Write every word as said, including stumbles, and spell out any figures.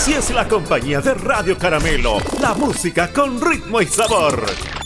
Así es la compañía de Radio Caramelo, la música con ritmo y sabor.